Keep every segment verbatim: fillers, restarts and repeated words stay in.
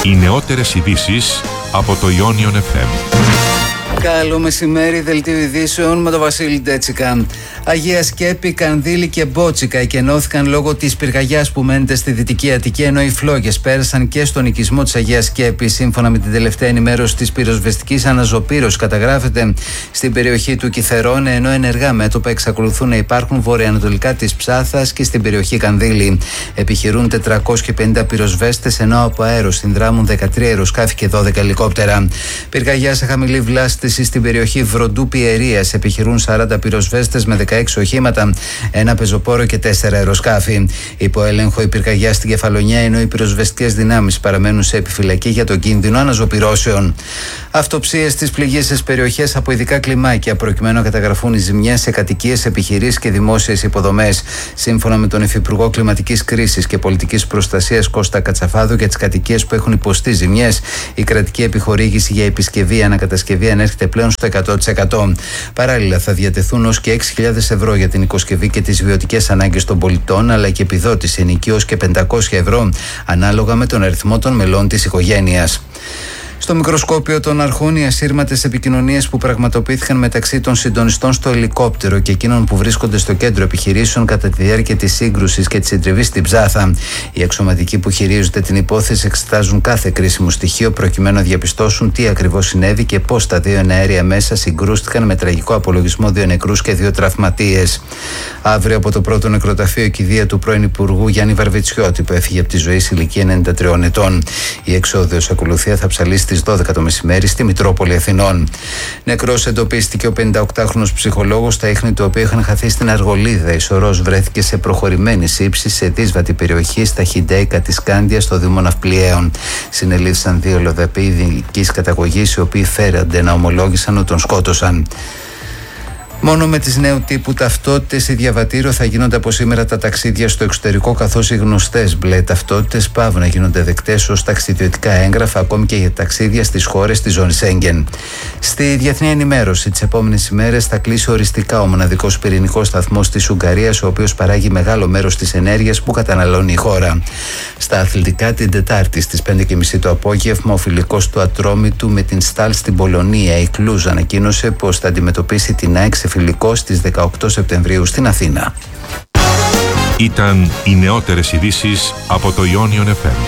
Οι νεότερες ειδήσεις από το Ionion εφ εμ. Καλό μεσημέρι, δελτίο ειδήσεων με τον Βασίλη Ντέτσικα. Αγία Σκέπη, Κανδύλη και Μπότσικα εκενώθηκαν λόγω της πυρκαγιάς που μένεται στη Δυτική Αττική, ενώ οι φλόγες πέρασαν και στον οικισμό της Αγίας Σκέπης. Σύμφωνα με την τελευταία ενημέρωση της πυροσβεστικής, αναζωπήρωση καταγράφεται στην περιοχή του Κιθερών, ενώ ενεργά μέτωπα εξακολουθούν να υπάρχουν βορειοανατολικά της Ψάθας και στην περιοχή Κανδύλη. Επιχειρούν τετρακόσιοι πενήντα πυροσβέστες, ενώ από αέρος συνδράμουν δεκατρία αεροσκάφη και δώδεκα ελικόπτερα. Πυρκαγιά σε χαμηλή βλάστηση στην περιοχή Βροντού Πιερίας. Επιχειρούν σαράντα πυροσβέστες με δεκαέξι οχήματα, ένα πεζοπόρο και τέσσερα αεροσκάφη. Υπό έλεγχο η πυρκαγιά στην Κεφαλονιά, ενώ οι πυροσβεστικές δυνάμεις παραμένουν σε επιφυλακή για τον κίνδυνο αναζωπυρώσεων. Αυτοψίες στις πληγήσεις περιοχές από ειδικά κλιμάκια, προκειμένου να καταγραφούν οι ζημιές σε κατοικίες, επιχειρήσεις και δημόσιες υποδομές. Σύμφωνα με τον Υφυπουργό Κλιματικής Κρίσης και Πολιτικής Προστασίας Κώστα Κατσαφάδου, για τις κατοικίες που έχουν υποστεί ζημιές, η κρατική επιχορήγηση για επισκευή ανακατασκευή ανέρχεται πλέον στο εκατό τοις εκατό. Παράλληλα, θα διατεθούν ως και έξι χιλιάδες ευρώ για την οικοσκευή και τις βιωτικές ανάγκες των πολιτών, αλλά και επιδότηση ενοικίως και πεντακόσια ευρώ, ανάλογα με τον αριθμό των μελών της οικογένειας. Στο μικροσκόπιο των αρχών, οι ασύρματες επικοινωνίες που πραγματοποιήθηκαν μεταξύ των συντονιστών στο ελικόπτερο και εκείνων που βρίσκονται στο κέντρο επιχειρήσεων κατά τη διάρκεια της σύγκρουσης και της συντριβής στην Ψάθα. Οι αξιωματικοί που χειρίζονται την υπόθεση εξετάζουν κάθε κρίσιμο στοιχείο προκειμένου να διαπιστώσουν τι ακριβώς συνέβη και πώς τα δύο εναέρια μέσα συγκρούστηκαν, με τραγικό απολογισμό δύο νεκρούς και δύο τραυματίες. Αύριο από το πρώτο νεκροταφείο η κηδεία του πρώην Υπουργού Γιάννη Βαρβιτσιώτη, που έφυγε από τη ζωή σε ηλικία ενενήντα τριών ετών. Η εξόδιος ακολουθία θα ψαλίσει στις δώδεκα το μεσημέρι στη Μητρόπολη Αθηνών. Νεκρός εντοπίστηκε ο πενηνταοκτάχρονος ψυχολόγος, στα ίχνη του οποίου είχαν χαθεί στην Αργολίδα. Η σωρός βρέθηκε σε προχωρημένη σύψη σε δύσβατη περιοχή στα Χιντέικα της Κάντια, στο Δήμο Ναυπλιαίων. Συνελήφθησαν δύο λοδαποί ειδικής καταγωγής, οι οποίοι φέρονται να ομολόγησαν ότι τον σκότωσαν. Μόνο με τις νέου τύπου ταυτότητες ή διαβατήριο θα γίνονται από σήμερα τα ταξίδια στο εξωτερικό, καθώς οι γνωστές μπλε ταυτότητες πάβουν να γίνονται δεκτές ως ταξιδιωτικά έγγραφα, ακόμη και για ταξίδια στις χώρες της ζώνης Σέγγεν. Στη διεθνή ενημέρωση, τις επόμενες ημέρες θα κλείσει οριστικά ο μοναδικός πυρηνικός σταθμός της Ουγγαρίας, ο οποίος παράγει μεγάλο μέρος της ενέργειας που καταναλώνει η χώρα. Στα αθλητικά, την Τετάρτη στις πέντε και μισή το απόγευμα, ο φιλικός του Ατρόμητου με την Στάλ στην Πολωνία, η Κλούζ, ανακοίνωσε πως θα αντιμετωπίσει την ΑΕΚ σε φιλικό στις δεκαοκτώ Σεπτεμβρίου στην Αθήνα. Ήταν οι νεότερες ειδήσεις από το Ionion εφ εμ.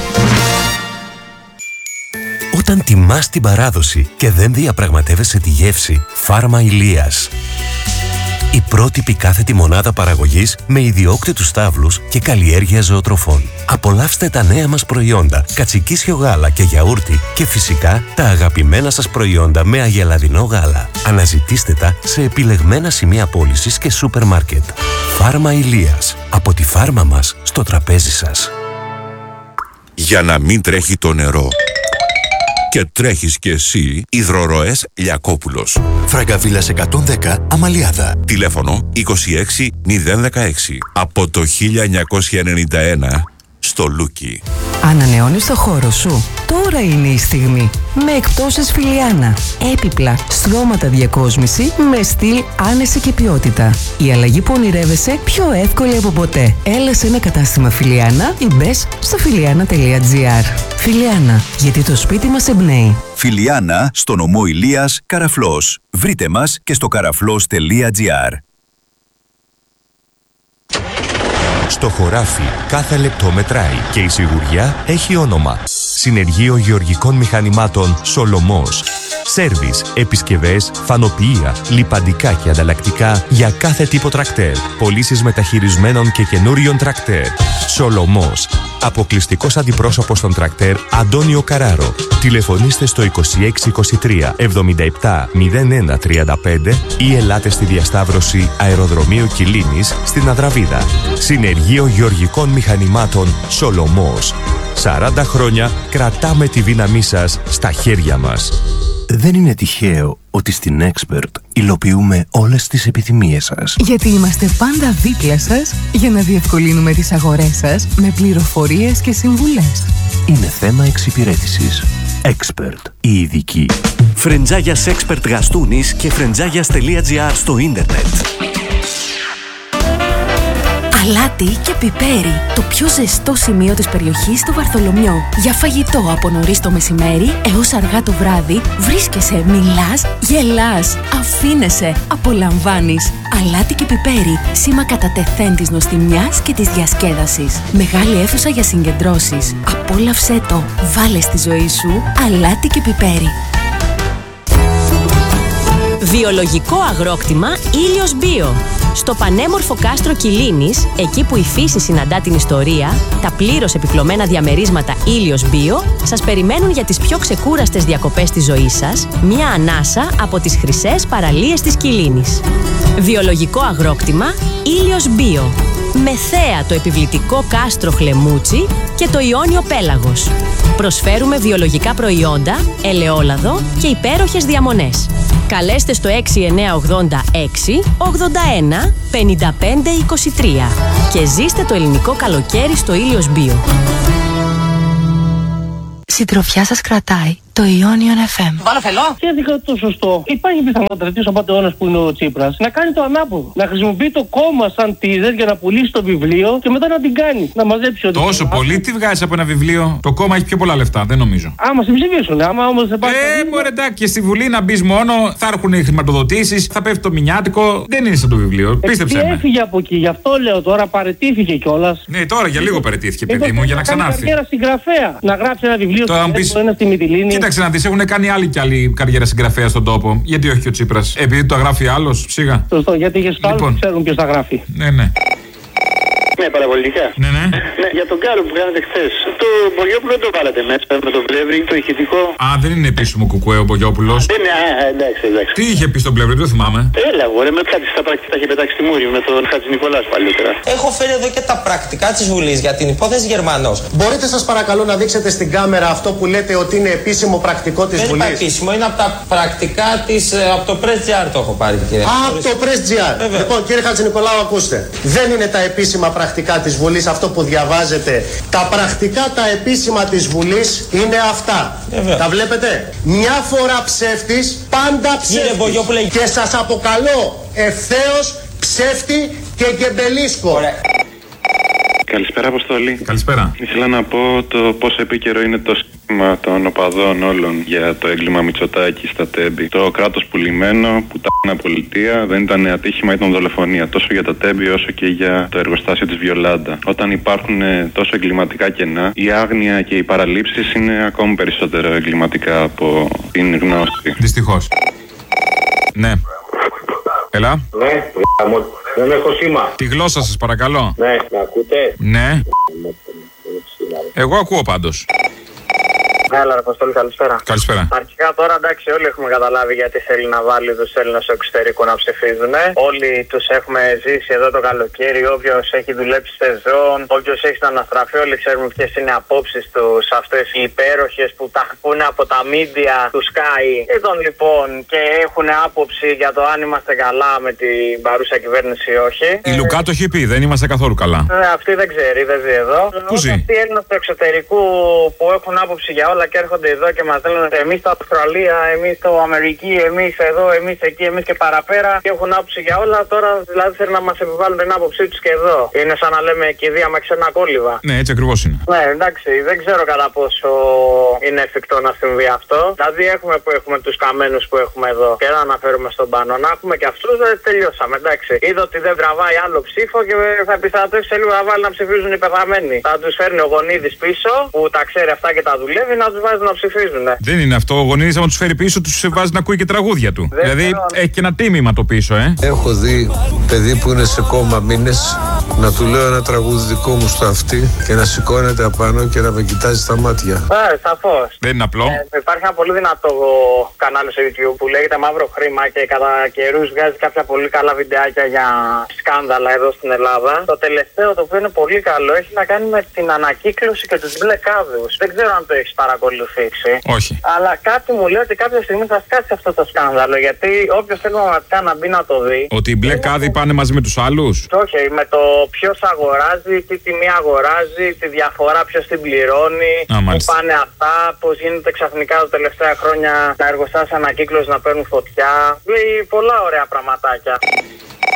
Όταν τιμάς την παράδοση και δεν διαπραγματεύεσαι τη γεύση, Φάρμα Ηλίας. Η πρότυπη κάθετη μονάδα παραγωγής με ιδιόκτητους στάβλους και καλλιέργεια ζωοτροφών. Απολαύστε τα νέα μας προϊόντα, κατσικίσιο γάλα και γιαούρτι, και φυσικά τα αγαπημένα σας προϊόντα με αγελαδινό γάλα. Αναζητήστε τα σε επιλεγμένα σημεία πώλησης και σούπερ μάρκετ. Φάρμα Ηλίας. Από τη φάρμα μας στο τραπέζι σας. Για να μην τρέχει το νερό και τρέχεις κι εσύ, Υδροροές Λιακόπουλος. Φραγκαβίλας εκατόν δέκα, Αμαλιάδα. Τηλέφωνο είκοσι έξι μηδέν δεκαέξι. Από το χίλια εννιακόσια ενενήντα ένα στο Λούκι. Ανανεώνεις το χώρο σου? Τώρα είναι η στιγμή. Με εκπτώσεις Φιλιάνα. Έπιπλα, στρώματα διακόσμηση με στυλ, άνεση και ποιότητα. Η αλλαγή που ονειρεύεσαι πιο εύκολη από ποτέ. Έλα σε ένα κατάστημα Φιλιάνα ή μπες στο φιλιάνα τελεία τζι άρ. Φιλιάνα, γιατί το σπίτι μας εμπνέει. Φιλιάνα, στο νομό Ηλίας, Καραφλός. Βρείτε μας και στο καραφλός τελεία τζι άρ. Στο χωράφι κάθε λεπτό μετράει και η σιγουριά έχει όνομα. Συνεργείο Γεωργικών Μηχανημάτων Σολομός. Σέρβις, επισκευές, φανοποιεία, λιπαντικά και ανταλλακτικά για κάθε τύπο τρακτέρ. Πωλήσεις μεταχειρισμένων και καινούριων τρακτέρ. Σολομός. Αποκλειστικός αντιπρόσωπος των τρακτέρ Αντώνιο Καράρο. Τηλεφωνήστε στο είκοσι έξι είκοσι τρία εβδομήντα επτά μηδέν ένα τριάντα πέντε ή ελάτε στη διασταύρωση Αεροδρομίου Κιλίνης στην Αδραβίδα. Συνεργείο Γεωργικών Μηχανημάτων Σολομός. σαράντα χρόνια κρατάμε τη δύναμή σας στα χέρια μας. Δεν είναι τυχαίο ότι στην Expert υλοποιούμε όλες τις επιθυμίες σας. Γιατί είμαστε πάντα δίπλα σας για να διευκολύνουμε τις αγορές σας με πληροφορίες και συμβουλές. Είναι θέμα εξυπηρέτησης. Expert, η ειδική. Φρεντζάγιας Expert Γαστούνης και φρεντζάγιας τελεία τζι άρ στο ίντερνετ. Αλάτι και πιπέρι. Το πιο ζεστό σημείο της περιοχής στο Βαρθολομιό. Για φαγητό από νωρίς το μεσημέρι έως αργά το βράδυ βρίσκεσαι, μιλάς, γελάς, αφήνεσαι, απολαμβάνεις. Αλάτι και πιπέρι. Σήμα κατά τεθέν της νοστιμιάς και της διασκέδασης. Μεγάλη αίθουσα για συγκεντρώσεις. Απόλαυσέ το. Βάλε στη ζωή σου αλάτι και πιπέρι. Βιολογικό αγρόκτημα Ήλιος Bio. Στο πανέμορφο κάστρο Κιλίνης, εκεί που η φύση συναντά την ιστορία, τα πλήρως επιπλωμένα διαμερίσματα Ήλιος Bio σας περιμένουν για τις πιο ξεκούραστες διακοπές της ζωής σας, μια ανάσα από τις χρυσές παραλίες της Κιλίνης. Βιολογικό αγρόκτημα Ήλιος Bio. Με θέα το επιβλητικό κάστρο Χλεμούτσι και το Ιόνιο Πέλαγος. Προσφέρουμε βιολογικά προϊόντα, ελαιόλαδο και υπέροχες διαμονές. Καλέστε στο έξι εννιά ογδόντα έξι ογδόντα ένα πενήντα πέντε είκοσι τρία και ζήστε το ελληνικό καλοκαίρι στο Ήλιος Bio. Συντροφιά σας κρατάει το Ionion εφ εμ. Βάλω φελό. Και έδειχα το σωστό. Υπάρχει πιθανότητα τέτοιο απατεώνας που είναι ο Τσίπρας να κάνει το ανάποδο. Να χρησιμοποιεί το κόμμα σαν τίζερ για να πουλήσει το βιβλίο και μετά να την κάνει. Να μαζέψει ό,τι. Τόσο πολύ, τι βγάζει από ένα βιβλίο. Το κόμμα έχει πιο πολλά λεφτά, δεν νομίζω. Άμα σε ψηφίσουν, άμα όμως δεν πάει. Ε, μωρέ, εντάξει, και στη Βουλή να μπει μόνο, θα έρχουν οι χρηματοδοτήσεις, θα πέφτει το μηνιάτικο. Δεν είναι σαν το βιβλίο. Ε, Πίστεψε με. Έφυγε από εκεί, γι' αυτό λέω τώρα, παραιτήθηκε κιόλα. Ναι, τώρα για λίγο παραιτήθηκε, παιδί μου, για να ξανάρθει. Να γράψει ένα βιβλίο στη Μυτιλήνη. Κοίταξε να δει, έχουν κάνει άλλη κι άλλη καριέρα συγγραφέα στον τόπο. Γιατί όχι και ο Τσίπρας? Επειδή το γράφει άλλος, σιγά. Σωστό, γιατί και στους άλλους λοιπόν ξέρουν ποιος τα γράφει. Ναι, ναι. Ναι, παραπολιτικά. Ναι, ναι. Ναι, για τον Κάρο που κάνατε χθες. Το Μπογιόπουλο δεν το βάλατε μέσα με το Πλεύρη, το ηχητικό. Α, δεν είναι επίσημο κουκουέ ο Μπογιόπουλος. Δεν είναι, α, εντάξει, εντάξει. Τι είχε πει στον Πλεύρη, δεν το θυμάμαι. Έλα, ωραία, με κάτι στα πρακτικά είχε πετάξει στη Μούρη με τον Χατζη Νικολάς παλιότερα. Έχω φέρει εδώ και τα πρακτικά της Βουλής για την υπόθεση Γερμανός. Μπορείτε σας παρακαλώ να δείξετε στην κάμερα αυτό που λέτε ότι είναι επίσημο πρακτικό της Βουλής? Δεν είναι επίσημο, είναι από τα πρακτικά της, από το Press.gr το έχω πάρει, κύριε. Α, από το Press.gr. Λοιπόν, κύριε Χατζη Νικολάου, ακούστε. Δεν είναι τα επίσημα πρακτικά της Βουλής αυτό που διαβάζετε. Τα πρακτικά τα επίσημα της Βουλής είναι αυτά. Βέβαια. Τα βλέπετε? Μια φορά ψεύτης, πάντα ψεύτης. Και σας αποκαλώ ευθέως ψεύτη και γκεμπελίσκο. Ωραία. Καλησπέρα, Αποστόλη. Καλησπέρα. Ήθελα να πω το πόσο επίκαιρο είναι το σχήμα των οπαδών όλων για το έγκλημα Μητσοτάκη στα Τέμπη. Το κράτος πουλημένο, πουτάνα πολιτεία, δεν ήταν ατύχημα, ήταν δολοφονία. Τόσο για τα Τέμπη όσο και για το εργοστάσιο της Βιολάντα. Όταν υπάρχουν τόσο εγκληματικά κενά, η άγνοια και οι παραλήψεις είναι ακόμη περισσότερο εγκληματικά από την γνώση. Δυστυχώς. Ναι. Έλα. Ναι, δεν έχω σήμα. Τη γλώσσα σας παρακαλώ. Ναι, με ακούτε? Ναι. Εγώ ακούω πάντως. Έλα, ρε Αποστόλη, καλησπέρα. Καλησπέρα. Αρχικά τώρα εντάξει, όλοι έχουμε καταλάβει γιατί θέλει να βάλει τους Έλληνες στο εξωτερικό να ψηφίζουν. Όλοι τους έχουμε ζήσει εδώ το καλοκαίρι. Όποιος έχει δουλέψει σεζόν, όποιος έχει να αναστραφεί, όλοι ξέρουμε ποιες είναι οι απόψεις τους. Αυτές οι υπέροχες που τα πούνε από τα μίντια του Sky. Εδώ λοιπόν και έχουν άποψη για το αν είμαστε καλά με την παρούσα κυβέρνηση ή όχι. Η Λουκά το έχει πει, δεν είμαστε καθόλου καλά. Ε, αυτή δεν ξέρει, δεν ζει εδώ. Πού ζει? Αυτοί οι Έλληνες του εξωτερικού που έχουν άποψη για όλα και έρχονται εδώ και μας λένε εμείς στο Αυστραλία, εμείς στο Αμερική, εμείς εδώ, εμείς εκεί, εμείς και παραπέρα και έχουν άποψη για όλα. Τώρα δηλαδή θέλουν να μας επιβάλλουν την άποψή τους και εδώ. Είναι σαν να λέμε κηδεία με ξένα κόλληβα. Ναι, έτσι ακριβώς είναι. Ναι, εντάξει, δεν ξέρω κατά πόσο είναι εφικτό να συμβεί αυτό. Δηλαδή έχουμε που έχουμε τους καμένους που έχουμε εδώ και να αναφέρουμε στον πάνω. Να έχουμε και αυτούς, δεν τελειώσαμε. Εντάξει. Είδα ότι δεν τραβάει άλλο ψήφο και θα επιστρατεύσει σε λίγο να βάλει να ψηφίζουν οι πεθαμένοι. Θα τους φέρνει ο Γονίδης πίσω που τα ξέρει αυτά και τα δουλεύει να τους βάζει να ψηφίζουν. Ναι. Δεν είναι αυτό. Ο Γονίδης άμα τους φέρει πίσω, τους βάζει να ακούει και τραγούδια του. Δεν δηλαδή ξέρω. Έχει και ένα τίμημα το πίσω, ε. Έχω δει παιδί που είναι σε κόμμα μήνες να του λέω ένα τραγούδι δικό μου στο αυτί και να σηκώνεται απάνω και να με κοιτάζει στα μάτια. Ε, σαφώς. Δεν είναι απλό. Ε, υπάρχει ένα πολύ δυνατό κανάλι στο YouTube που λέγεται Μαύρο Χρήμα και κατά καιρούς βγάζει κάποια πολύ καλά βιντεάκια για σκάνδαλα εδώ στην Ελλάδα. Το τελευταίο, το οποίο είναι πολύ καλό, έχει να κάνει με την ανακύκλωση και τους μπλε κάδους. Δεν ξέρω αν το έχεις παρακολουθήσει. Όχι. Αλλά κάτι μου λέει ότι κάποια στιγμή θα σκάσει αυτό το σκάνδαλο. Γιατί όποιος θέλει πραγματικά να μπει να το δει. Ότι οι μπλε κάδοι πάνε μαζί με τους άλλους. Όχι, με το ποιος αγοράζει, τι τιμή αγοράζει, τη διαφορά ποιος την πληρώνει, Α, που πάνε αυτά, πώς γίνεται ξαφνικά τα τελευταία χρόνια τα εργοστάσια ανακύκλωση να παίρνουν φωτιά. Λέει πολλά ωραία πραγματάκια.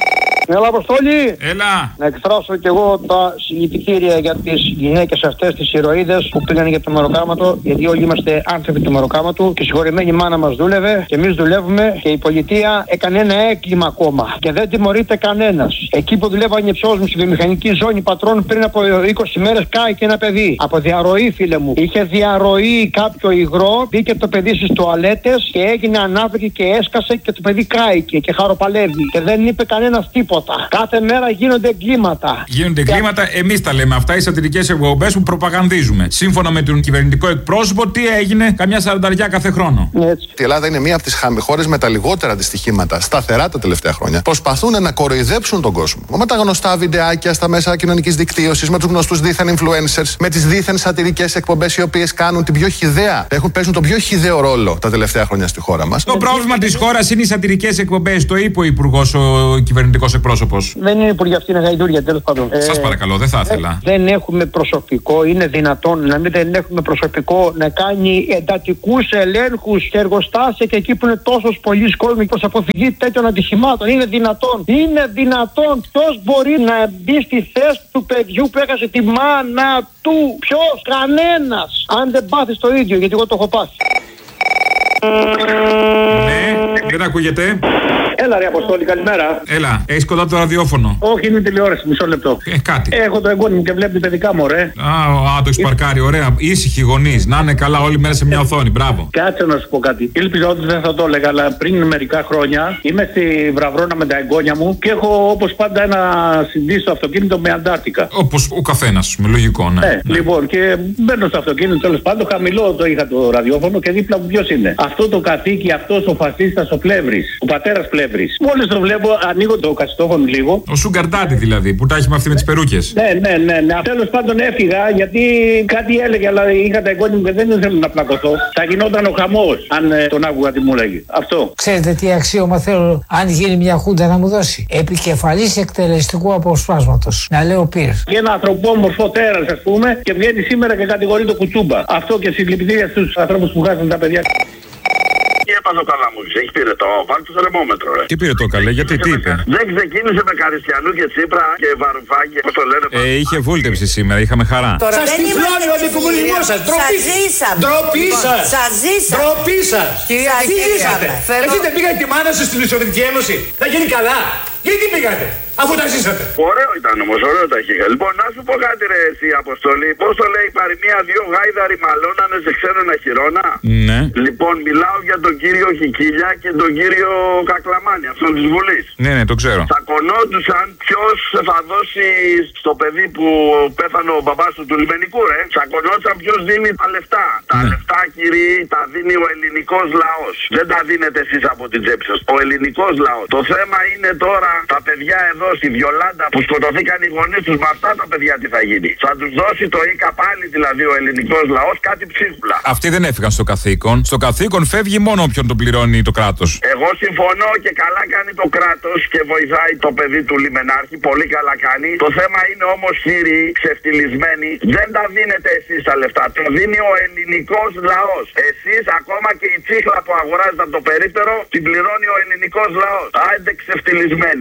Έλα, Αποστόλη. Έλα. Να εκφράσω κι εγώ τα συλληπιτήρια για τις γυναίκες αυτές, τις ηρωίδες που πήγαν για το μεροκάματο. Γιατί όλοι είμαστε άνθρωποι του μεροκάματου. Και η συγχωρημένη μάνα μας δούλευε και εμείς δουλεύουμε. Και η πολιτεία έκανε ένα έγκλημα ακόμα. Και δεν τιμωρείται κανένας. Εκεί που δουλεύαν οι ψώσμοι στη βιομηχανική ζώνη Πατρών πριν από είκοσι μέρες κάηκε ένα παιδί. Από διαρροή, φίλε μου. Είχε διαρροή κάποιο υγρό, μπήκε το παιδί στις τουαλέτες και έγινε ανάβρικη και έσκασε και το παιδί κάηκε και χαροπαλεύει. Και δεν είπε κανένας τίποτα. Κάθε μέρα γίνονται εγκλήματα. Γίνονται εγκλήματα, και... εμείς τα λέμε αυτά, οι σατυρικές εκπομπές που προπαγανδίζουμε. Σύμφωνα με τον κυβερνητικό εκπρόσωπο, τι έγινε, καμιά σαρανταριά κάθε χρόνο. Έτσι. Η Ελλάδα είναι μία από τις χώρες με τα λιγότερα δυστυχήματα σταθερά τα τελευταία χρόνια. Προσπαθούν να κοροϊδέψουν τον κόσμο. Με τα γνωστά βιντεάκια στα μέσα κοινωνικής δικτύωσης, με τους γνωστούς δίθεν influencers, με τις δίθεν σατυρικές εκπομπές οι οποίες κάνουν την πιο χυδαία, έχουν παίζουν τον πιο χυδαίο ρόλο τα τελευταία χρόνια στη χώρα μας. Το πρόβλημα της χώρας είναι οι σατυρικές εκπομπές, το είπε ο Υπουργός, ο κυβερνητικός εκπρόσωπος. Δεν είναι Υπουργοί, αυτή είναι γαϊδούρια, τέλος πάντων. Σας ε, παρακαλώ, δεν θα ήθελα. Ε, δεν έχουμε προσωπικό, είναι δυνατόν να μην δεν έχουμε προσωπικό να κάνει εντατικούς ελέγχους και εργοστάσια και εκεί που είναι τόσος πολλοί κόσμοι προς αποφυγή τέτοιων ατυχημάτων. Είναι δυνατόν. Είναι δυνατόν. Ποιος μπορεί να μπει στη θέση του παιδιού που έχασε τη μάνα του? Ποιος? Κανένας. Αν δεν πάθεις το ίδιο, γιατί εγώ το έχω πάθει. Ναι, δεν ακούγεται. Έλα ρε Αποστόλη, καλημέρα. Έλα, έχεις κοντά το ραδιόφωνο? Όχι, είναι τηλεόραση, μισό λεπτό. Ε, κάτι. Έχω το εγγόνι μου και βλέπει παιδικά μου, ρε. Α, α, το έχεις παρκάρει, ωραία. Ήσυχοι γονείς, να είναι καλά όλοι μέρα σε μια οθόνη, μπράβο. Κάτσε να σου πω κάτι. Ήλπιζα ότι δεν θα το έλεγα, αλλά πριν μερικά χρόνια είμαι στη Βραβρώνα με τα εγγόνια μου και έχω όπως πάντα ένα συντή στο αυτοκίνητο με Αντάρτικα. Όπως ο καθένας, με λογικό, ναι. Ε, ναι. Λοιπόν, και μπαίνω στο αυτοκίνητο τέλος πάντων, χαμηλό το είχα το ραδιόφωνο και δίπλα μου ποιος είναι? Αυτό το κατοίκι, αυτός ο φασίστας ο Πλεύρης, ο πατέρας Πλεύρης. Μόλις το βλέπω, ανοίγω το κασιτόφωνο λίγο. Ο Σουγκαρντάτη δηλαδή, που τα έχει με αυτή με τις περούκες. Ναι, ναι, ναι, ναι. Τέλος πάντων έφυγα γιατί κάτι έλεγε, αλλά είχα τα εγγόνια μου και δεν ήθελα να πλακωθώ. Θα γινόταν ο χαμός, αν ε, τον άκουγα τι μου λέγει. Αυτό. Ξέρετε τι αξίωμα θέλω, αν γίνει μια χούντα, να μου δώσει? Επικεφαλής εκτελεστικού αποσπάσματος. Να λέω πυρ. Και ένα ανθρωπόμορφο τέρας, ας πούμε, και βγαίνει σήμερα και κατηγορεί το κουτσούμπα. Αυτό και συλληπιτήρια στους ανθρώπους που χάσαν τα παιδιά. Τι έπαθε ο Καλαμούκης, έχει πυρετό, βάλει το θερμόμετρο, ρε. Τι πυρετό, καλέ, γιατί, τι είπε? Δεν ξεκίνησε με Καριστιανού και Τσίπρα και Βαρουφάκη, πώς το λένε. Ε, είχε βούλτεψη σήμερα, είχαμε χαρά. Σας τυφλώνει ο αντικομουνισμός σας, ντροπή σας. Ντροπή σας. Σας ζήσαμε. Ντροπή σας. Σας ζήσαμε. Εσείς δεν πήγατε τη μάνα σας στην Σοβιετική Ένωση? Θα γίνει καλά. Γιατί πήγατε, αφού τα ζήσατε? Ωραίο ήταν όμως, ωραίο τα χείρα. Λοιπόν, να σου πω κάτι ρε εσύ Αποστολή. Πώς το λέει η παροιμία, δύο γάιδαροι μαλώνανε σε ξένο ένα χειρόνα? Ναι. Λοιπόν, μιλάω για τον κύριο Χικίλια και τον κύριο Κακλαμάνη, αυτόν της Βουλής. Ναι, ναι, το ξέρω. Τσακωνόντουσαν ποιος θα δώσει στο παιδί που πέθανε ο μπαμπάς του του λιμενικού, ρε. Τσακωνόντουσαν ποιος δίνει τα λεφτά. Ναι. Τα λεφτά, κύριοι, τα δίνει ο ελληνικός λαός. Δεν τα δίνετε εσείς από την τσέπη σας. Ο ελληνικός λαός. Το θέμα είναι τώρα τα παιδιά εδώ στη Βιολάντα που σκοτωθήκαν οι γονείς τους, με αυτά τα παιδιά τι θα γίνει? Θα τους δώσει το ΙΚΑ πάλι δηλαδή ο ελληνικός λαός κάτι ψίχουλα? Αυτοί δεν έφυγαν στο καθήκον. Στο καθήκον φεύγει μόνο όποιον τον πληρώνει το κράτος. Εγώ συμφωνώ και καλά κάνει το κράτος και βοηθάει το παιδί του λιμενάρχη. Πολύ καλά κάνει. Το θέμα είναι όμως, κύριοι ξεφτυλισμένοι, δεν τα δίνετε εσείς τα λεφτά. Το δίνει ο ελληνικός λαός. Εσείς ακόμα και η τσίχλα που αγοράζετε από το περίπτερο την πληρώνει ο ελληνικός λαός. Άντε ξεφτυλισμένοι.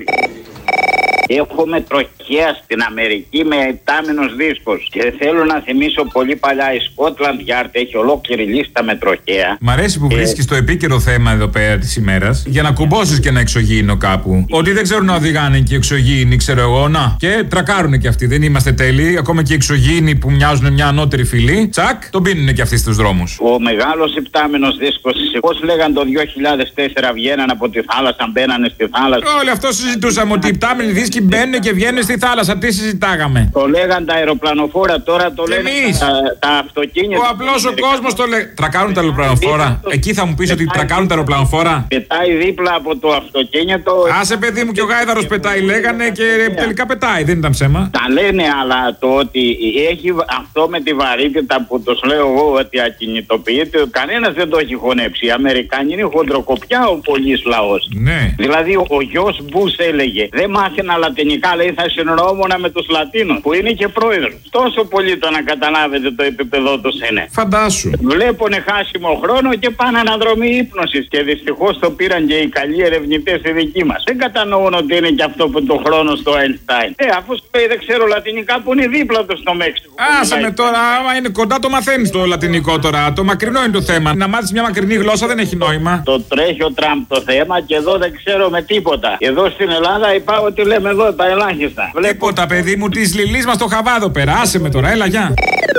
Έχουμε τροχέα στην Αμερική με επτάμινος δίσκος. Και θέλω να θυμίσω πολύ παλιά, η Scotland Yard έχει ολόκληρη λίστα με τροχέα. Μ' αρέσει που βρίσκεις το επίκαιρο θέμα εδώ πέρα της ημέρας για να κουμπώσεις και ένα εξωγήινο κάπου. Ότι δεν ξέρουν να οδηγάνε και οι εξωγήινοι, ξέρω εγώ, να. Και τρακάρουν και αυτοί. Δεν είμαστε τέλειοι. Ακόμα και οι εξωγήινοι που μοιάζουν μια ανώτερη φυλή, τσακ, τον πίνουν και αυτοί στους δρόμους. Ο μεγάλος επτάμινος δίσκος, πώς λέγαν το δύο χιλιάδες τέσσερα, βγαίναν από τη θάλασσα, μπαίνανε στη θάλασσα. Όλοι αυτό συζητούσαμε, ότι οι επτάμινοι δίσκοι μπαίνουν και βγαίνουν στη θάλασσα. Τι συζητάγαμε? Το λέγαν τα αεροπλανοφόρα, τώρα το λένε τα, τα αυτοκίνητα. Ο απλός ο κόσμος το λέει. Τρακάρουν τα αεροπλανοφόρα. Εκεί θα μου πεις ότι τρακάρουν τα αεροπλανοφόρα. Πετάει δίπλα από το αυτοκίνητο. Άσε παιδί μου, και ο γάιδαρος πετάει, λέγανε, και τελικά πετάει. Δεν ήταν ψέμα. Τα λένε, αλλά το ότι έχει αυτό με τη βαρύτητα που τους λέω εγώ ότι ακινητοποιείται, κανένας δεν το έχει χωνέψει. Οι Αμερικάνοι είναι χοντροκοπιά ο πολύς λαός. Ναι. Δηλαδή ο γιος Μπούς έλεγε, δεν μάθαινα λατινικά, λέει, θα γνώμονα με τους Λατίνους, που είναι και πρόεδρος. Τόσο πολύ το να καταλάβετε το επίπεδό τους είναι. Φαντάσου. Βλέπουνε χάσιμο χρόνο και πάνε αναδρομή ύπνωσης. Και δυστυχώς το πήραν και οι καλοί ερευνητές οι δικοί μας. Δεν κατανοούν ότι είναι και αυτό που το χρόνο στο Einstein. Ε, αφού σου λέει δεν ξέρω λατινικά που είναι δίπλα του στο Μέξικο. Άσε με τώρα, άμα είναι κοντά το μαθαίνεις το λατινικό τώρα. Το μακρινό είναι το θέμα. Να μάθεις μια μακρινή γλώσσα δεν έχει νόημα. Το τρέχει ο Τραμπ το θέμα και εδώ δεν ξέρω με τίποτα. Εδώ στην Ελλάδα είπα ότι λέμε εδώ τα ελάχιστα. Τίποτα, παιδί μου, τη λιλής μας το χαβάδο πέρα. Άσε με τώρα, έλα, γεια.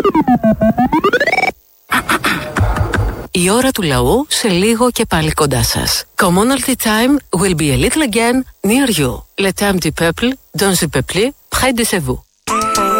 Η ώρα του λαού σε λίγο και πάλι κοντά σας. Commonalty time will be a little again near you. Le temps du peuple, dans le peuple, près de vous.